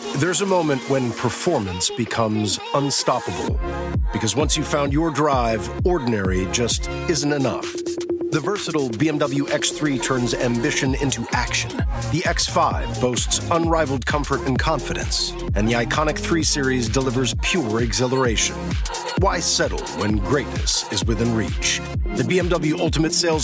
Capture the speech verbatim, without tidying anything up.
There's a moment when performance becomes unstoppable. Because once you've found your drive, ordinary just isn't enough. The versatile B M W X three turns ambition into action. The X five boasts unrivaled comfort and confidence. And the iconic three Series delivers pure exhilaration. Why settle when greatness is within reach? The B M W Ultimate Sales